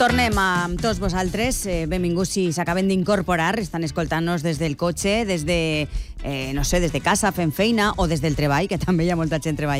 Tornem amb tots vosaltres. Benvinguts si s'acaben d'incorporar. Estan escoltant-nos des del cotxe, des de, no sé, des de casa fent feina o des del treball, que també hi ha molta gent treballant.